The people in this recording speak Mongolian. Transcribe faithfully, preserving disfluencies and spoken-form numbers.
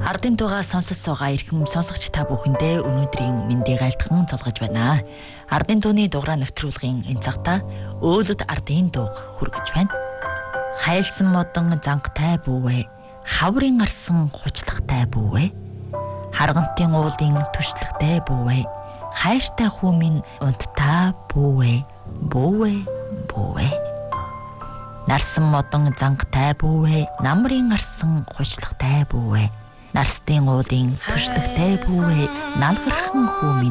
Ардын дуугаа сонсож суугаа эрхэм сонсогч та бүхэндээ өнөөдрийн мэндийг айлтхан цолгож байна. Ардын дууны дугаараа нэвтрүүлгийн энэ цагта өөлөд ардын дууг хүргэж байна. Хайлсан модон зангатай бүүвэ, хаврын арсан хучлахтай бүүвэ, харгантын уулын түшлэгтэй бүүвэ, хайртай хүмийн унттай бүүвэ, бүүвэ, бүүвэ. Нарсан модон зангатай бүүвэ, намрын арсан хучлахтай бүүвэ, нарстын уулын түшлэгтэй бүүвэ, налгархан хүмийн